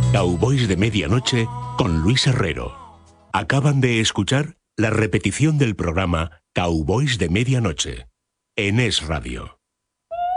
Cowboys de Medianoche con Luis Herrero. Acaban de escuchar la repetición del programa Cowboys de Medianoche en Es Radio.